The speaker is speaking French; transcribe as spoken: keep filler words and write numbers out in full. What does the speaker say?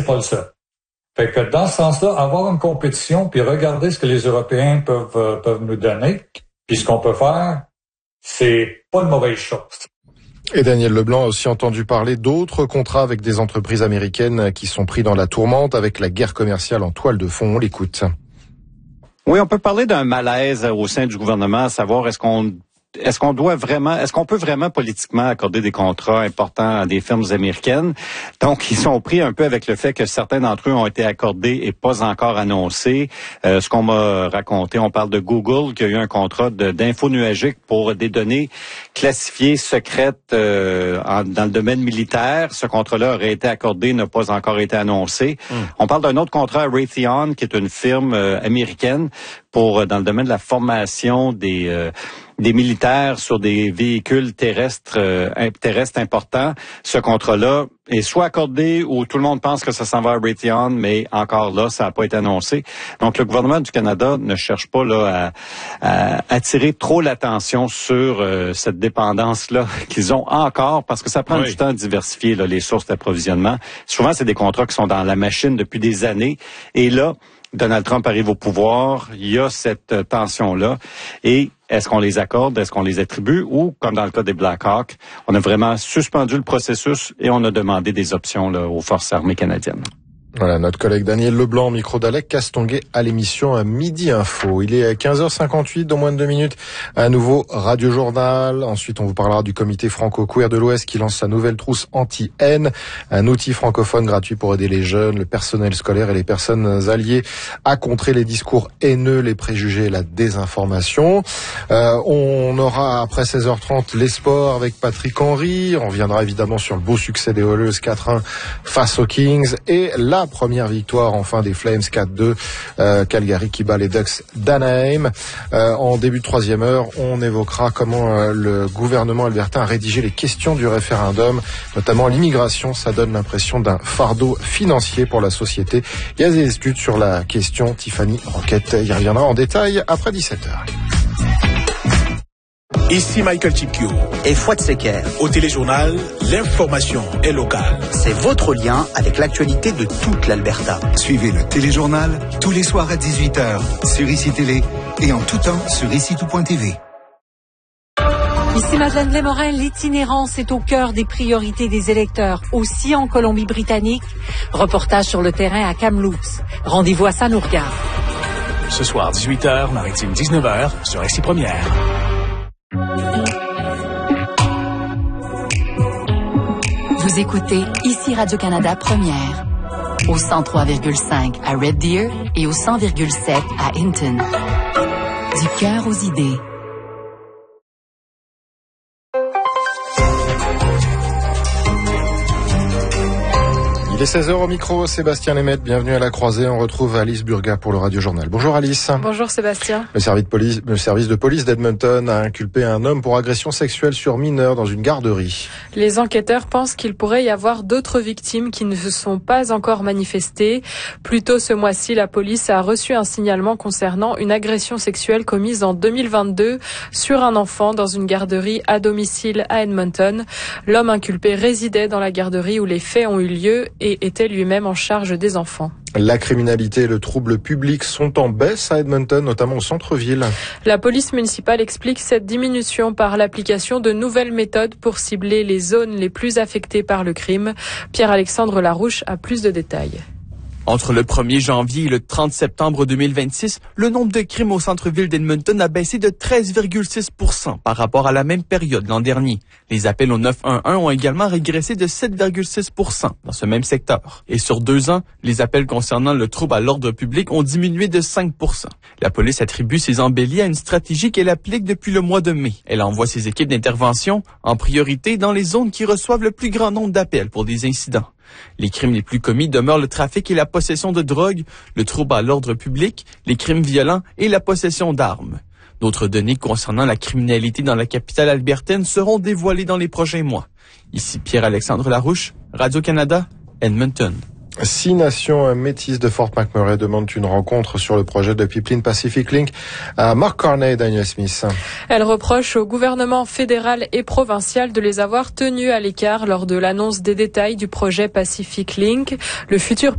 pas le seul. Fait que dans ce sens-là, avoir une compétition puis regarder ce que les Européens peuvent euh, peuvent nous donner, puis ce qu'on peut faire, c'est pas une mauvaise chose. Et Daniel Leblanc a aussi entendu parler d'autres contrats avec des entreprises américaines qui sont pris dans la tourmente avec la guerre commerciale en toile de fond. On l'écoute. Oui, on peut parler d'un malaise au sein du gouvernement, à savoir est-ce qu'on Est-ce qu'on doit vraiment, est-ce qu'on peut vraiment politiquement accorder des contrats importants à des firmes américaines? Donc, ils sont pris un peu avec le fait que certains d'entre eux ont été accordés et pas encore annoncés. Euh, ce qu'on m'a raconté, on parle de Google qui a eu un contrat de, d'info nuagique pour des données classifiées secrètes euh, en, dans le domaine militaire. Ce contrat-là aurait été accordé, n'a pas encore été annoncé. Mm. On parle d'un autre contrat à Raytheon, qui est une firme euh, américaine pour dans le domaine de la formation des euh, des militaires sur des véhicules terrestres euh, terrestres importants. Ce contrat-là est soit accordé ou tout le monde pense que ça s'en va à Raytheon, mais encore là, ça n'a pas été annoncé. Donc, le gouvernement du Canada ne cherche pas là à, à attirer trop l'attention sur euh, cette dépendance-là qu'ils ont encore, parce que ça prend oui. du temps à diversifier là, les sources d'approvisionnement. Souvent, c'est des contrats qui sont dans la machine depuis des années. Et là, Donald Trump arrive au pouvoir, il y a cette euh, tension-là. Et est-ce qu'on les accorde, est-ce qu'on les attribue, ou, comme dans le cas des Blackhawks, on a vraiment suspendu le processus et on a demandé des options là, aux forces armées canadiennes. Voilà, notre collègue Daniel Leblanc, micro d'Alec Castonguay à l'émission à Midi Info. Il est quinze heures cinquante-huit, dans moins de deux minutes, un nouveau Radio Journal. Ensuite, on vous parlera du comité franco-queer de l'Ouest qui lance sa nouvelle trousse anti-haine, un outil francophone gratuit pour aider les jeunes, le personnel scolaire et les personnes alliées à contrer les discours haineux, les préjugés et la désinformation. Euh, on aura, après seize heures trente, les sports avec Patrick Henry. On reviendra évidemment sur le beau succès des Oilers quatre un face aux Kings et la La première victoire enfin des Flames quatre deux, euh, Calgary qui bat les Ducks d'Anaheim. Euh, en début de troisième heure, on évoquera comment euh, le gouvernement albertain a rédigé les questions du référendum, notamment l'immigration. Ça donne l'impression d'un fardeau financier pour la société. Il y a des études sur la question. Tiffany Roquette y reviendra en détail après dix-sept heures. Ici Michael Chipkio et Fouad Seker. Au téléjournal, l'information est locale. C'est votre lien avec l'actualité de toute l'Alberta. Suivez le téléjournal tous les soirs à dix-huit heures sur Ici Télé et en tout temps sur ici tout point t v. Ici Madeleine Lémorin, l'itinérance est au cœur des priorités des électeurs, aussi en Colombie-Britannique. Reportage sur le terrain à Kamloops. Rendez-vous à ça nous regarde. Ce soir, dix-huit heures, Maritime dix-neuf heures, sur Ici Première. Vous écoutez Ici Radio-Canada Première, au cent trois virgule cinq à Red Deer et au cent virgule sept à Hinton. Du cœur aux idées. Il est seize heures au micro, Sébastien Lemaitre, bienvenue à la croisée. On retrouve Alice Burga pour le Radio Journal. Bonjour Alice. Bonjour Sébastien. Le service de police, le service de police d'Edmonton a inculpé un homme pour agression sexuelle sur mineur dans une garderie. Les enquêteurs pensent qu'il pourrait y avoir d'autres victimes qui ne se sont pas encore manifestées. Plus tôt ce mois-ci, la police a reçu un signalement concernant une agression sexuelle commise en deux mille vingt-deux sur un enfant dans une garderie à domicile à Edmonton. L'homme inculpé résidait dans la garderie où les faits ont eu lieu et était lui-même en charge des enfants. La criminalité et le trouble public sont en baisse à Edmonton, notamment au centre-ville. La police municipale explique cette diminution par l'application de nouvelles méthodes pour cibler les zones les plus affectées par le crime. Pierre-Alexandre Larouche a plus de détails. Entre le premier janvier et le trente septembre deux mille vingt-six, le nombre de crimes au centre-ville d'Edmonton a baissé de treize virgule six pour cent par rapport à la même période l'an dernier. Les appels au neuf un un ont également régressé de sept virgule six pour cent dans ce même secteur. Et sur deux ans, les appels concernant le trouble à l'ordre public ont diminué de cinq pour cent. La police attribue ces embellies à une stratégie qu'elle applique depuis le mois de mai. Elle envoie ses équipes d'intervention en priorité dans les zones qui reçoivent le plus grand nombre d'appels pour des incidents. Les crimes les plus commis demeurent le trafic et la possession de drogue, le trouble à l'ordre public, les crimes violents et la possession d'armes. D'autres données concernant la criminalité dans la capitale albertaine seront dévoilées dans les prochains mois. Ici Pierre-Alexandre Larouche, Radio-Canada, Edmonton. Six nations métisses de Fort McMurray demandent une rencontre sur le projet de pipeline Pacific Link à Mark Carney et Daniel Smith. Elle reproche au gouvernement fédéral et provincial de les avoir tenus à l'écart lors de l'annonce des détails du projet Pacific Link. Le futur